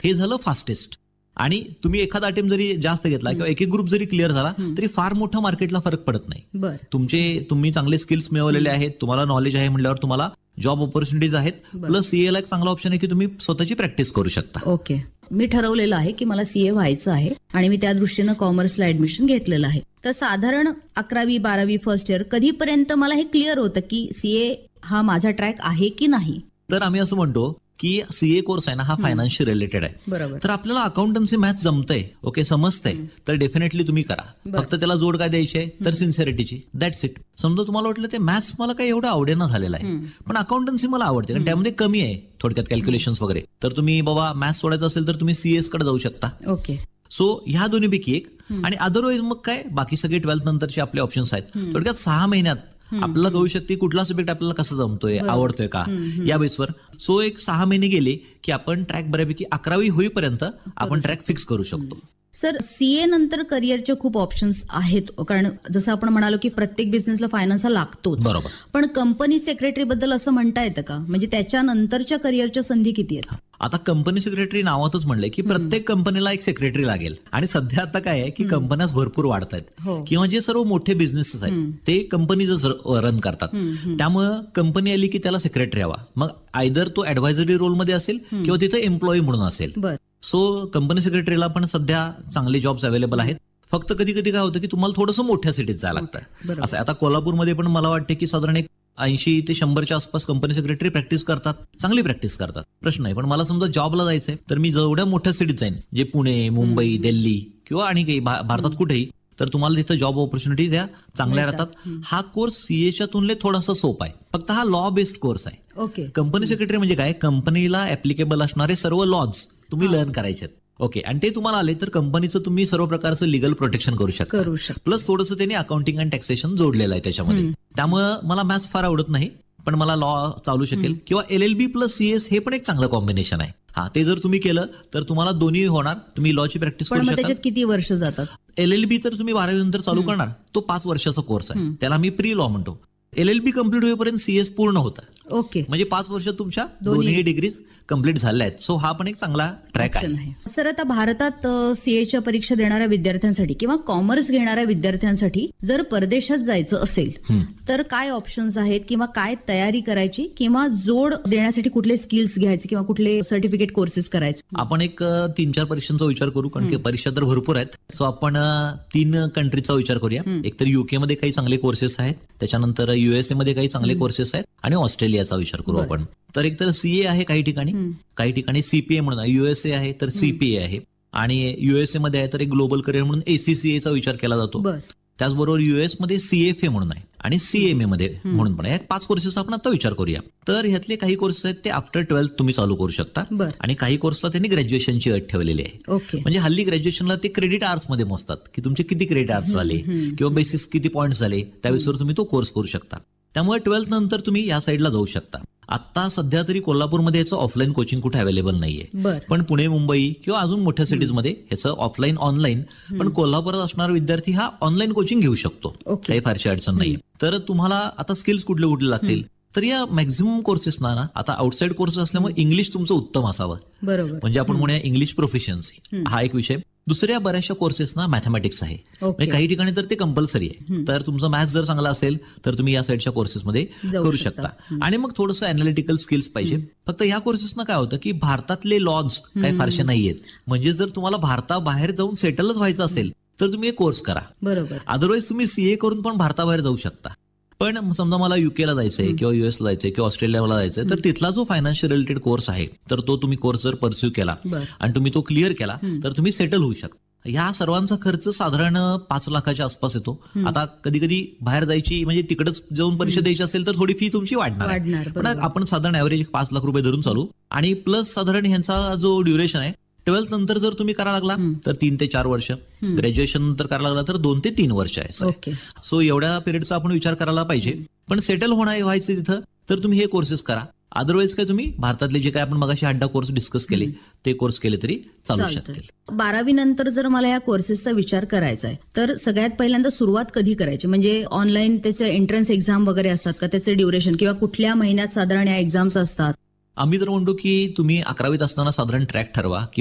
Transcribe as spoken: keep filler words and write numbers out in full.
हे झालं फास्टेस्ट. आणि तुम्ही एखादा अटेम्प्ट जरी जास्त घेतला किंवा एक एक ग्रुप जरी क्लिअर झाला तरी फार मोठा मार्केटला फरक पडत नाही. तुमचे तुम्ही चांगले स्किल्स मिळवलेले आहेत, तुम्हाला नॉलेज आहे म्हणल्यावर तुम्हाला जॉब ऑपॉर्च्युनिटीज आहेत. प्लस सीए ला एक चांगला ऑप्शन आहे की तुम्ही स्वतःची प्रॅक्टिस करू शकता. ओके, मी ठरवलेलं आहे की मला सीए व्हायचं आहे आणि मी त्या दृष्टीनं कॉमर्सला ऍडमिशन घेतलेलं आहे. तर साधारण अकरावी बारावी फर्स्ट इयर कधीपर्यंत मला हे क्लिअर होतं की सीए हा माझा ट्रॅक आहे की नाही? तर आम्ही असं म्हणतो की सीए कोर्स आहे ना हा फायनान्शियल रिलेटेड आहे. बरोबर. तर आपल्याला अकाउंटन्सी मॅथ्स जमतंय, ओके, समजतंय, तर डेफिनेटली तुम्ही करा. फक्त त्याला जोड काय द्यायची आहे तर सिन्सिअरिटीची, दॅट्स इट. समजा तुम्हाला वाटलं ते मॅथ्स मला काही एवढं आवडेना झालेलं आहे पण अकाउंटन्सी मला आवडते कारण त्यामध्ये कमी आहे थोडक्यात कॅल्क्युलेशन्स वगैरे, तर तुम्ही बाबा मॅथ्स सोडायचं असेल तर तुम्ही सीएस कडे जाऊ शकता. ओके. सो ह्या दोन्हीपैकी एक. आणि अदरवाईज मग काय बाकी सगळे ट्वेल्थ नंतरचे आपले ऑप्शन्स आहेत. थोडक्यात सहा महिन्यात आपल्याला कळू शकते कुठला सब्जेक्ट आपल्याला कसं जमतोय, आवडतोय का या बेसवर. सो एक सहा महिने गेले की आपण ट्रॅक बऱ्यापैकी अकरावी होईपर्यंत आपण ट्रॅक फिक्स करू शकतो. सर, सीए नंतर करिअरचे खूप ऑप्शन्स आहेत, कारण जसं आपण म्हणालो की प्रत्येक बिझनेसला फायनान्स हा लागतोच. बरोबर. पण कंपनी सेक्रेटरी बद्दल असं म्हणता येतं का, म्हणजे त्याच्यानंतरच्या करिअरच्या संधी किती आहेत? आता कंपनी सेक्रेटरी नावातच म्हणलंय की प्रत्येक कंपनीला एक सेक्रेटरी लागेल. आणि सध्या आता काय आहे की कंपन्या भरपूर वाढत आहेत किंवा जे सर्व मोठे बिझनेसेस आहेत ते कंपनी रन करतात, त्यामुळं कंपनी आली की त्याला सेक्रेटरी हवा. मग आयदर तो ऍडव्हायझरी रोलमध्ये असेल किंवा तिथे एम्प्लॉई म्हणून असेल. सो कंपनी सेक्रेटरीला पण सध्या चांगले जॉब्स अवेलेबल आहेत. फक्त कधी कधी काय होतं की तुम्हाला थोडंसं मोठ्या सिटीत जायला लागतं. असं आता कोल्हापूरमध्ये पण मला वाटतं की साधारण एक ऐंशी ते शंभरच्या आसपास कंपनी सेक्रेटरी प्रॅक्टिस करतात, चांगली प्रॅक्टिस करतात, प्रश्न नाही. पण मला समजा जॉबला जायचंय तर मी जेवढ्या मोठ्या सिटीत जाईन, जे पुणे, मुंबई, दिल्ली किंवा आणि काही भारतात कुठेही, तर तुम्हाला तिथं जॉब ऑपॉर्च्युनिटीज या चांगल्या राहतात. हा कोर्स सीएच्या तुलनेत थोडासा सोपा आहे, फक्त हा लॉ बेस्ड कोर्स आहे. ओके. कंपनी सेक्रेटरी म्हणजे काय, कंपनीला ऍप्लिकेबल असणारे सर्व लॉज तुम्ही लर्न करायचे. ओके. आणि ते तुम्हाला आले तर कंपनीचं तुम्ही सर्व प्रकारचं लिगल प्रोटेक्शन करू शकता. प्लस थोडंसं त्यांनी अकाउंटिंग अँड टॅक्सेशन जोडलेलं आहे त्याच्यामध्ये. त्यामुळे मला मॅथ्स फार आवडत नाही पण मला लॉ चालू शकेल. किंवा एलएलबी प्लस सीएस हे पण एक चांगलं कॉम्बिनेशन आहे. हा, ते जर तुम्ही केलं तर तुम्हाला दोन्ही होणार, तुम्ही लॉची प्रॅक्टिस करू शकता. त्याच्यात किती वर्ष जातात? एलएलबी तर तुम्ही बारावी नंतर चालू करणार, तो पाच वर्षाचा कोर्स आहे, त्याला मी प्री लॉ म्हणतो. एलएलबी कम्प्लीट होईपर्यंत सीएस पूर्ण होतं. ओके. म्हणजे पाच वर्ष तुमच्या दोन्ही डिग्रीज कम्प्लीट झाल्या आहेत. सो हा पण एक चांगला ट्रॅक आहे. सर, आता भारतात सीएच्या परीक्षा देणाऱ्या विद्यार्थ्यांसाठी किंवा कॉमर्स घेणाऱ्या विद्यार्थ्यांसाठी जर परदेशात जायचं असेल तर काय ऑप्शन्स आहेत किंवा काय तयारी करायची किंवा जोड देण्यासाठी कुठले स्किल्स घ्यायचे किंवा कुठले सर्टिफिकेट कोर्सेस करायचे? आपण एक तीन चार परीक्षांचा विचार करू, कारण की परीक्षा तर भरपूर आहेत. सो आपण तीन कंट्रीचा विचार करूया. एक तर युके मध्ये काही चांगले कोर्सेस आहेत, त्याच्यानंतर युएसए मध्ये काही चांगले कोर्सेस आहेत आणि ऑस्ट्रेलियाचा विचार करू आपण. तर एक तर सीए आहे काही ठिकाणी, काही ठिकाणी सीपीए म्हणून, युएसए आहे तर सीपीए आहे, आणि युएसए मध्ये आहे तर एक ग्लोबल करिअर म्हणून एसीसीएचा विचार केला जातो. त्याचबरोबर युएस मध्ये सीएफए म्हणून आहे आणि सीएमए मध्ये म्हणून पण आहे. पाच कोर्सेस आपण आता विचार करूया. तर ह्यातले काही कोर्सेस आहेत ते आफ्टर ट्वेल्थ तुम्ही चालू करू शकता आणि काही कोर्सला त्यांनी ग्रॅज्युएशनची अट ठेवलेली आहे. म्हणजे हल्ली ग्रॅज्युएशनला ते क्रेडिट आवर्स मध्ये मोजतात की तुमचे किती क्रेडिट आवर्स झाले किंवा बेसिस किती पॉईंट झाले, त्यावेळेसवर तुम्ही तो कोर्स करू शकता. त्यामुळे ट्वेल्थ नंतर तुम्ही या साईडला जाऊ शकता. आता सध्या तरी कोल्हापूरमध्ये याचं ऑफलाईन कोचिंग कुठे अवेलेबल नाहीये, पण पुणे, मुंबई किंवा अजून मोठ्या सिटीजमध्ये ह्याचं ऑफलाईन ऑनलाईन, पण कोल्हापुरात असणारा विद्यार्थी हा ऑनलाईन कोचिंग घेऊ शकतो, काही फारशी अडचण नाही. तर तुम्हाला आता स्किल्स कुठले कुठले लागतील तर या मॅक्झिमम कोर्सेस ना आता आउटसाइड कोर्सेस असल्यामुळे इंग्लिश तुमचं उत्तम असावं. बरोबर. म्हणजे आपण म्हणूया इंग्लिश प्रोफिशियन्सी हा एक विषय. दुसऱ्या बऱ्याचशा कोर्सेस ना मॅथमॅटिक्स आहे, म्हणजे काही ठिकाणी तर ते कंपल्सरी आहे. तर तुमचं मॅथ्स जर चांगला असेल तर तुम्ही या साईडच्या कोर्सेसमध्ये करू शकता. आणि मग थोडंसं अॅनालिटिकल स्किल्स पाहिजे. फक्त या कोर्सेसना काय होतं की भारतातले लॉज काही फारसे नाहीयेत. म्हणजे जर तुम्हाला भारताबाहेर जाऊन सेटलच व्हायचं असेल तर तुम्ही एक कोर्स करा. बरोबर. अदरवाईज तुम्ही सीए करून पण भारताबाहेर जाऊ शकता. पण समजा मला युकेला जायचंय किंवा युएसला जायचंय किंवा ऑस्ट्रेलियाला जायचंय तर तिथला जो फायनान्शियल रिलेटेड कोर्स आहे तर तो तुम्ही कोर्स जर परस्यू केला आणि तुम्ही तो क्लिअर केला तर तुम्ही सेटल होऊ शकता. या सर्वांचा खर्च साधारण पाच लाखाच्या आसपास येतो. आता कधी कधी बाहेर जायची म्हणजे तिकडच जाऊन परीक्षा द्यायची असेल तर थोडी फी तुमची वाढणार, पण आपण साधारण ऍव्हरेज पाच लाख रुपये धरून चालू. आणि प्लस साधारण ह्यांचा जो ड्युरेशन आहे ट्वेल्थ नंतर जर तुम्ही करायला लागला तर तीन ते चार वर्ष, ग्रॅज्युएशन नंतर करायला लागला तर दोन ते तीन वर्ष आहे. सो एवढ्या पिरियडचा आपण विचार करायला पाहिजे. पण सेटल होणार व्हायचं तिथं तर तुम्ही हे कोर्सेस करा. अदरवाईज काय तुम्ही भारतातले जे काय आपण मगाशी अड्डा कोर्स डिस्कस केले ते कोर्स केले तरी चालू शकतील. बारावी नंतर जर मला या कोर्सेसचा विचार करायचा आहे तर सगळ्यात पहिल्यांदा सुरुवात कधी करायची? म्हणजे ऑनलाईन त्याचे एंट्रन्स एक्झाम वगैरे असतात का, त्याचे ड्युरेशन किंवा कुठल्या महिन्यात साधारण या एक्झाम्स असतात? आम्ही तर म्हणतो की तुम्ही अकरावीत असताना साधारण ट्रॅक ठरवा की